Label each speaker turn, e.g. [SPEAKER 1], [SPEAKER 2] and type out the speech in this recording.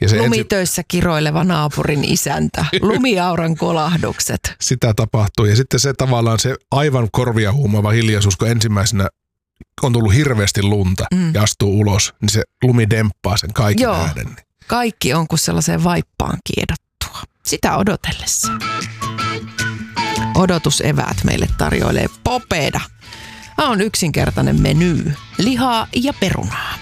[SPEAKER 1] Ja se
[SPEAKER 2] lumitöissä kiroileva naapurin isäntä, lumiauran kolahdukset.
[SPEAKER 1] Sitä tapahtuu ja sitten se tavallaan se aivan korvia huumaava hiljaisuus, kun ensimmäisenä on tullut hirveästi lunta ja astuu ulos, niin se lumi demppaa sen kaiken äänen.
[SPEAKER 2] Kaikki on kuin sellaiseen vaippaan kiedottua. Sitä odotellessa. Odotuseväät meille tarjoilee Popeda. On yksinkertainen meny, lihaa ja perunaa.